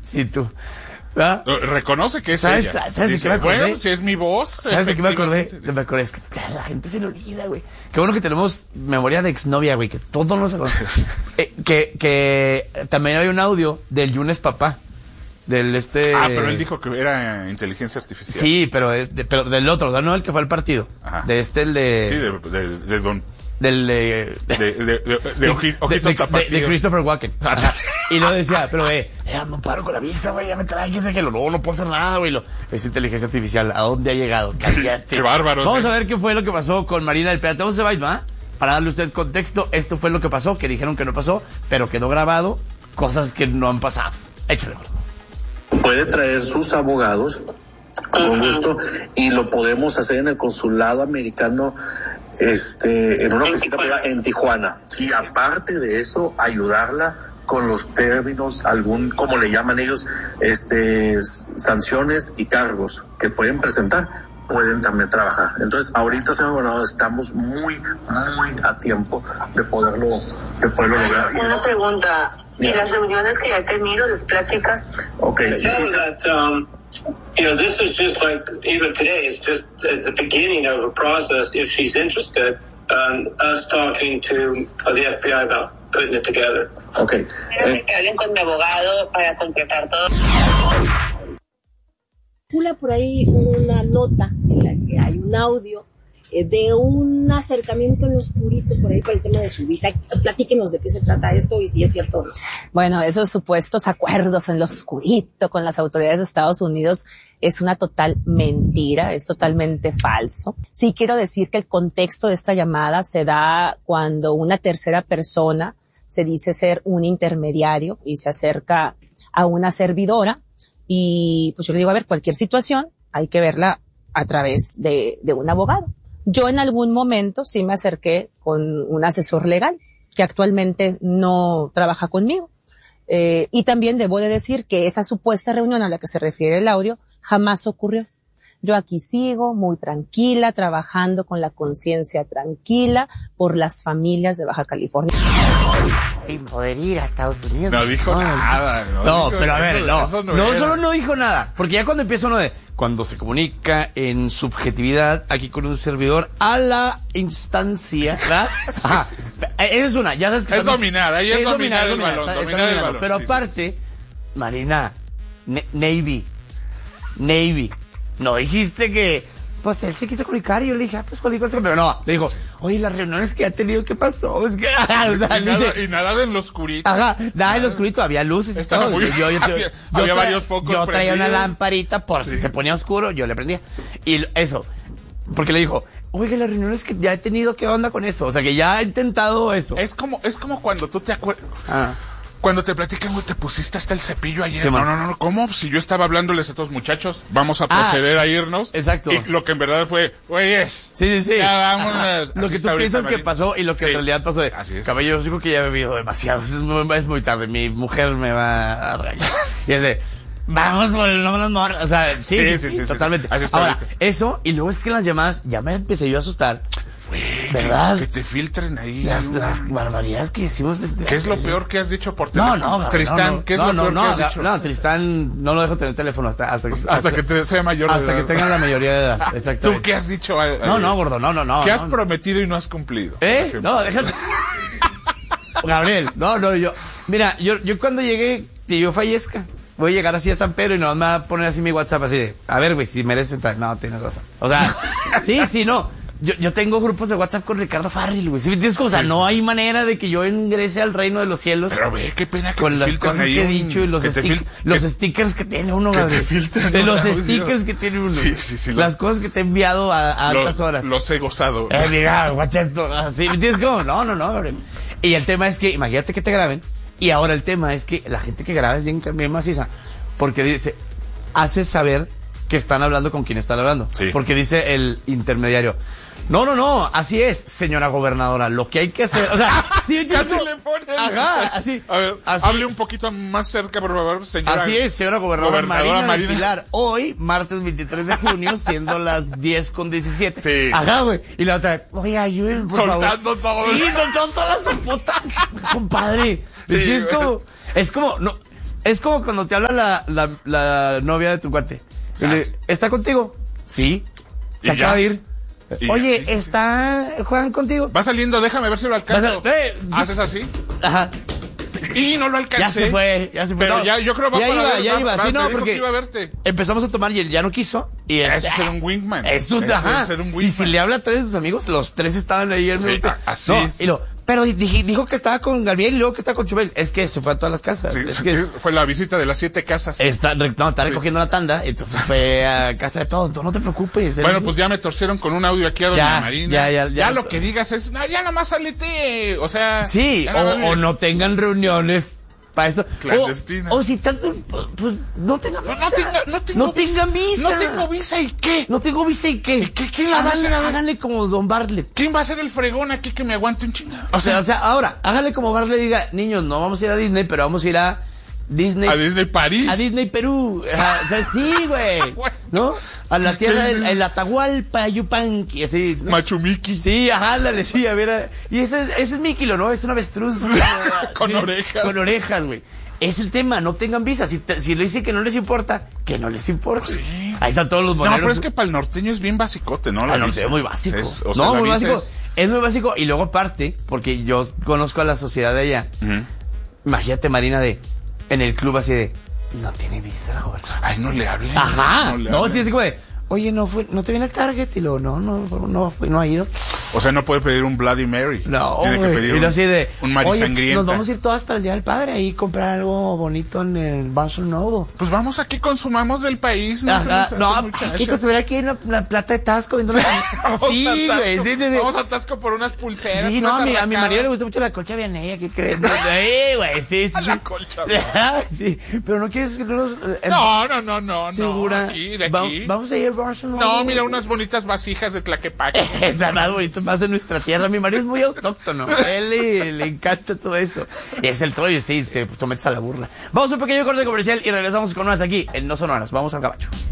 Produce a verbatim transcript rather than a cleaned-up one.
Sí, tú. ¿Ah? Reconoce que es ¿Sabes, ella. ¿Sabes de qué me acordé? Bueno, si es mi voz. ¿Sabes de qué me acordé? Me acordé, es que la gente se le olvida, güey. Qué bueno que tenemos memoria de exnovia, güey, que todo nos acuerda. eh, que, que también hay un audio del Yunes Papá. Del este... Ah, pero él dijo que era inteligencia artificial. Sí, pero es de, pero del otro, no el que fue al partido. Ajá. De este, el de... Sí, de, de, de don... Del de... De, de, de, de, de oji, ojitos tapatíos. De, de Christopher Walken. Y lo decía, pero eh, eh, no paro con la visa, güey, ya me trae, que sé que lo, no, no puedo hacer nada, güey. Lo, es inteligencia artificial, ¿a dónde ha llegado? Cállate. Qué bárbaro. Vamos ¿sí? a ver qué fue lo que pasó con Marina del Pilar. Vamos a ver, ¿va? Para darle a usted contexto, esto fue lo que pasó, que dijeron que no pasó, pero quedó grabado, cosas que no han pasado. Échale, gordo. Puede traer sus abogados con gusto y lo podemos hacer en el consulado americano, este, en una oficina privada en Tijuana. Y aparte de eso, ayudarla con los términos, algún, como le llaman ellos, este, sanciones y cargos que pueden presentar, pueden también trabajar. Entonces, ahorita, señor gobernador, estamos muy, muy a tiempo de poderlo, de poderlo lograr. Una pregunta. ¿Y las reuniones que ya he tenido, las pláticas? Okay. You know that, um, you know, this is just like, even today, it's just at the beginning of a process, if she's interested, um, us talking to uh, the F B I about putting it together. Okay. Quiero eh. que hablen con mi abogado para concretar todo. Circula por ahí una nota en la que hay un audio eh, de un acercamiento en lo oscurito por ahí por el tema de su visa. Platíquenos de qué se trata esto y si es cierto o no. Bueno, esos supuestos acuerdos en lo oscurito con las autoridades de Estados Unidos es una total mentira, es totalmente falso. Sí quiero decir que el contexto de esta llamada se da cuando una tercera persona se dice ser un intermediario y se acerca a una servidora y pues yo le digo, a ver, cualquier situación hay que verla a través de, de un abogado. Yo en algún momento sí me acerqué con un asesor legal que actualmente no trabaja conmigo. Eh, y también debo de decir que esa supuesta reunión a la que se refiere el audio jamás ocurrió. Yo aquí sigo muy tranquila, trabajando con la conciencia tranquila por las familias de Baja California. Sin poder ir a Estados Unidos. No dijo no, nada. No, no dijo, pero a ver, eso, no. eso no, no era. solo no dijo nada. Porque ya cuando empieza uno de... Cuando se comunica en subjetividad aquí con un servidor a la instancia, ¿verdad? Ajá. Esa es una, ya sabes que... Es dominar, ahí es, es dominar, dominar el dominar, balón. Está, dominar está el balón. Pero sí, aparte, sí. Marina, ne- Navy, Navy, no dijiste que... Pues él se quiso comunicar y yo le dije, ah, pues cualquier cosa, pero no, le dijo, oye, las reuniones que ha tenido, ¿qué pasó? Es que, y, nada, y nada en lo oscurito. Ajá, nada en lo oscurito, había luces y todo. Muy, yo, yo, yo, había yo, había tra- varios focos yo traía prendidos. una lamparita por sí. Si se ponía oscuro, yo le prendía. Y eso, porque le dijo, oye, las reuniones que ya he tenido, ¿qué onda con eso? O sea, que ya he intentado eso. Es como, es como cuando tú te acuerdas... Ah. Cuando te platican, güey, te pusiste hasta el cepillo ayer. Sí, no, no, no, ¿cómo? Si yo estaba hablándoles a estos muchachos, vamos a proceder ah, a irnos. Exacto. Y lo que en verdad fue, güey, es. Sí, sí, sí. Ya vámonos. Lo que tú piensas que pasó y lo que sí. en realidad pasó de. Así es. Caballero, digo que ya he bebido demasiado. Es muy, es muy tarde. Mi mujer me va a rayar. Y es de, vamos por el nombre amor. O sea, sí, sí, sí, sí, sí, sí totalmente. Sí. Así está. Ahora, ahorita. Eso, y luego es que en las llamadas ya me empecé yo a asustar. Wey, ¿verdad? Que te filtren ahí. Las, las barbaridades que decimos. De, de, ¿Qué es lo peor que has dicho por teléfono? No, no, Tristán, no, ¿qué es no, lo no, peor no, que has no, dicho? No, Tristán no lo dejo tener teléfono hasta hasta, hasta, hasta que te sea mayor de hasta edad. que tenga la mayoría de edad. Exacto. ¿Tú qué has dicho? Ay, no, no, gordo, no, no, no. ¿Qué no, has no. prometido y no has cumplido? ¿Eh? No, déjate. Gabriel, no, no, yo. Mira, yo, yo cuando llegué, que yo fallezca, voy a llegar así a San Pedro y no me va a poner así mi WhatsApp así de, a ver, güey, si mereces entrar. No, tienes razón. O sea, sí, sí, no. Yo, yo tengo grupos de WhatsApp con Ricardo Farril, güey. ¿Sí me entiendes? O sea, sí. No hay manera de que yo ingrese al reino de los cielos. Pero ve, qué pena que con te las cosas que he dicho y los, stick, los que, stickers que tiene uno, que Gabriel. te filtran, de no, los no, stickers no. que tiene uno. Sí, sí, sí. Las los, cosas que te he enviado a, a los, altas horas. Los he gozado. Eh, mira, guacha esto. ¿Sí me entiendes cómo? No, no, no, Gabriel. Y el tema es que, imagínate que te graben. Y ahora el tema es que la gente que graba es bien, bien maciza. Porque dice, hace saber que están hablando con quien están hablando. Sí. Porque dice el intermediario, no, no, no, así es, señora gobernadora, lo que hay que hacer, o sea, sí, casi eso, le ponen. Ajá, así. A ver, así, hable un poquito más cerca, por favor, señora. Así es, señora gobernadora, gobernadora Marina, Marina del Pilar, hoy, martes veintitrés de junio, siendo las diez con diecisiete. Sí. Ajá, güey. Y la otra, oye, ayúdenme, por soltando favor. todo. Sí, soltando toda la sopota, compadre. Sí, es como, es como, no, Es como cuando te habla la, la, la novia de tu cuate. Y le, ¿está contigo? Sí. Se acaba de ir. Oye, ya, sí, ¿está Juan contigo? Va saliendo, déjame ver si lo alcanzo. A, eh, ¿Haces así? Ajá. Y no lo alcancé. Ya se fue, ya se fue. Pero no, ya, yo creo va ya para iba, ver, ya va, iba. va, Sí, no, porque iba a verte. Empezamos a tomar y él ya no quiso. Y eso es ser un wingman. Es un, eso ajá. es ser un wingman. Y si le habla a tres de sus amigos, los tres estaban ahí. En sí, el... así no, es. Y lo, pero dije, dijo que estaba con Gabriel y luego que estaba con Chubel. Es que se fue a todas las casas. Sí, es que fue la visita de las siete casas. Está, no, está recogiendo sí. la tanda, entonces fue a casa de todos. No, no te preocupes. Bueno, pues ya me torcieron con un audio aquí a doña ya, Marina. Ya, ya, ya. Ya lo que digas es, no, ya nomás salete. O sea. Sí, o, o no tengan reuniones. Para eso. Clandestina. O, o si tanto, pues no tengan visa. No, tenga, no, tengo no tengan visa. No tengo visa y qué. No tengo visa y qué. ¿Y qué quién la va a hacer? Háganle como Don Bartlett. ¿Quién va a ser el fregón aquí que me aguante un chingado? O sea, o sea, ahora, háganle como Bartlett diga, niños, no vamos a ir a Disney, pero vamos a ir a Disney. A Disney París. A Disney Perú. O sea, sí, güey. ¿No? A la tierra del el Atahualpa, Yupanqui, así. ¿no? Machu Miki. Sí, ajá, ándale, sí, a ver. A, y ese, ese es Miquilo, ¿no? Es un avestruz. Con sí, orejas. Con orejas, güey. Es el tema, no tengan visa. Si, te, si le dicen que no les importa, que no les importa. Pues sí. Ahí están todos los moneros. No, pero es que para el norteño es bien basicote, ¿no? La el visa. norteño es muy básico. Es, o sea, no, muy básico. Es... es muy básico. Y luego aparte, porque yo conozco a la sociedad de allá. Uh-huh. Imagínate, Marina, de en el club así de, no tiene visa, güey. Ay, no le hablé. Ajá. No, le no hable. sí, así como de, oye, no fue, no te viene el Target. Y luego, no, no, no, no, no ha ido. O sea, no puede pedir un Bloody Mary. No, tiene wey. que pedir un, así de, un Mari oye, Sangrienta. Nos vamos a ir todas para el Día del Padre y comprar algo bonito en el Barnes and Noble. Pues vamos a que consumamos del país. No, ah, ah, no hay que consumir aquí en la, la plata de Tasco. Viendo la... sí, güey. Sí, sí, sí. Vamos a Tasco por unas pulseras. Sí, no, a mi, a mi marido le gusta mucho la colcha Vianella. ¿Qué crees? Sí, güey, sí, sí. La colcha sí, pero no quieres que no nos... Eh, no, no, no, no. ¿Segura? No, aquí, de aquí. Va, vamos a ir al Barnes and Noble. No, mira, unas bonitas vasijas de Tlaquepaque. Esa más bonita, más de nuestra tierra. Mi marido es muy autóctono. A él le, le encanta todo eso. Y es el todo y sí, te sometes a la burla. Vamos a un pequeño corte comercial y regresamos con más aquí en No Sonoras. Vamos al gabacho.